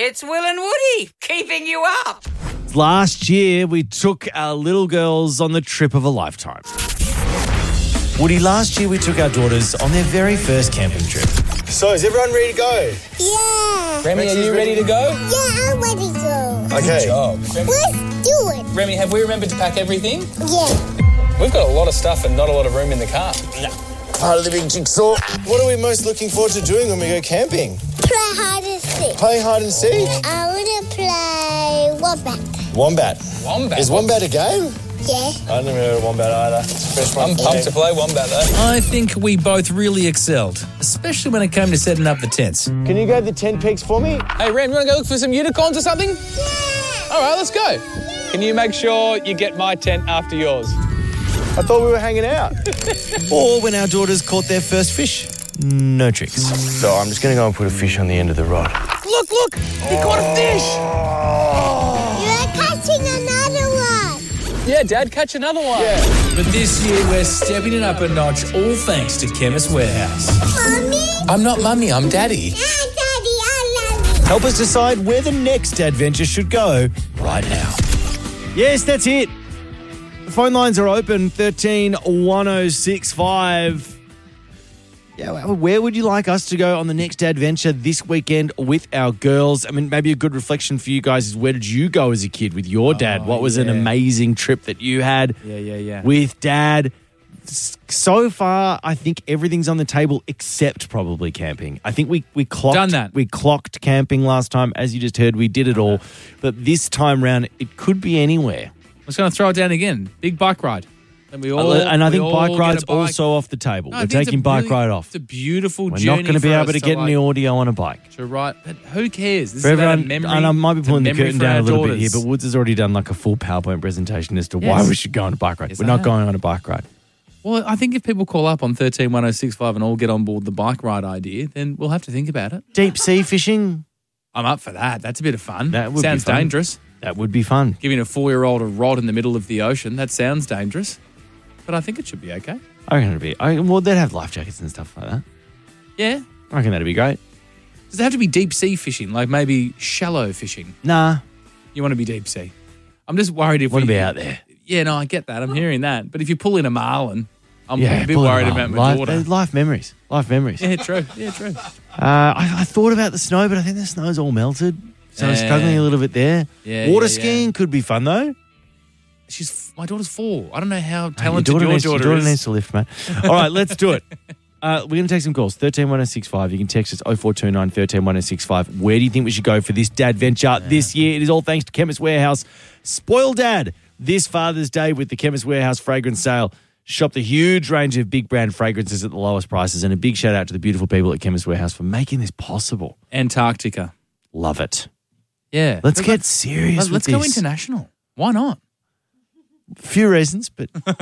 It's Will and Woody keeping you up. Last year, we took our little girls on the trip of a lifetime. Woody, last year we took our daughters on their very first camping trip. So, is everyone ready to go? Yeah. Remy, are you ready to go? Yeah, I'm ready to go. Okay. Good job. Let's do it. Remy, have we remembered to pack everything? Yeah. We've got a lot of stuff and not a lot of room in the car. Part of the big jigsaw. What are we most looking forward to doing when we go camping? Play hide and seek. Play hide and seek? I want to play Wombat. Wombat. Wombat? Is Wombat a game? Yeah. I never heard of Wombat either. First one I'm for pumped me. to play Wombat, though. I think we both really excelled, especially when it came to setting up the tents. Can you go to the tent peaks for me? Hey, Rem, you want to go look for some unicorns or something? Yeah. All right, let's go. Can you make sure you get my tent after yours? I thought we were hanging out. Or when our daughters caught their first fish. No tricks. So I'm just going to go and put a fish on the end of the rod. Look! He caught a fish! You're catching another one. Yeah, Dad, catch another one. Yeah. But this year, we're stepping it up a notch, all thanks to Chemist Warehouse. Mommy? I'm not Mummy, I'm Daddy. Yeah, Daddy, I love you. Help us decide where the next adventure should go right now. Yes, that's it. The phone lines are open, 13 1065. Yeah, where would you like us to go on the next adventure this weekend with our girls? I mean, maybe a good reflection for you guys is where did you go as a kid with your dad? What was an amazing trip that you had with Dad? So far, I think everything's on the table except probably camping. I think we clocked Done that. We clocked camping last time. As you just heard, we did it all. But this time round, it could be anywhere. I was going to throw it down again. Big bike ride. And I think bike ride's also off the table. No, We're taking bike ride off. It's a beautiful We're journey. not going to be able to get any audio on a bike. to ride. But who cares? This For is about a everyone, memory. and I might be It's a pulling the memory curtain for down our a little bit here, daughters. but Woods has already done like a full PowerPoint presentation as to why Yes. we should go on a bike ride. Yes, We're I not have. going on a bike ride. Well, I think if people call up on 131065 and all get on board the bike ride idea, then we'll have to think about it. Deep sea fishing, I'm up for that. That's a bit of fun. That would be sounds fun. dangerous. that would be fun. Giving a 4-year-old a rod in the middle of the ocean, that sounds dangerous. But I think it should be okay. I reckon it'd be. Well, they'd have life jackets and stuff like that. Yeah. I reckon that'd be great. Does it have to be deep sea fishing, like maybe shallow fishing? Nah, You want to be deep sea. I'm just worried if want to we be out there. Yeah, no, I get that. I'm hearing that. But if you pull in a marlin, I'm Yeah, a bit pull it worried on. about my daughter. Life memories. Life memories. Yeah, true. Yeah, true. I thought about the snow, but I think the snow's all melted. So I'm Yeah. struggling a little bit there. Yeah, Water yeah, yeah. skiing could be fun though. My daughter's 4. I don't know how Your talented daughter, your needs, daughter your daughter is. needs to lift, mate. All right, let's do it. We're going to take some calls. 131065. You can text us 0429 131065. Where do you think we should go for this dad venture this year? It is all thanks to Chemist Warehouse. Spoil Dad this Father's Day with the Chemist Warehouse fragrance sale. Shop the huge range of big brand fragrances at the lowest prices. And a big shout out to the beautiful people at Chemist Warehouse for making this possible. Antarctica. Love it. Yeah. Let's get serious with Let's this. go international. Why not? Few reasons, but